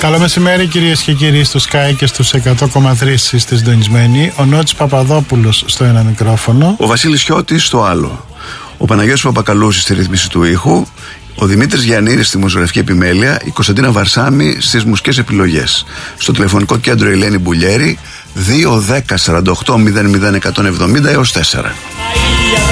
Καλό μεσημέρι κυρίες και κύριοι, στο Sky και στους 100,3 είστε συντονισμένοι. Ο Νότης Παπαδόπουλος στο ένα μικρόφωνο, ο Βασίλης Χιώτης στο άλλο, ο Παναγιώτης Παπακαλούζης στη ρύθμιση του ήχου, ο Δημήτρης Γιαννήρης στη μουζωρευτική επιμέλεια, η Κωνσταντίνα Βαρσάμη στις μουσικές επιλογές. Στο τηλεφωνικό κέντρο η Ελένη Μπουλιέρη, 2-10-48-00-170 έως 4.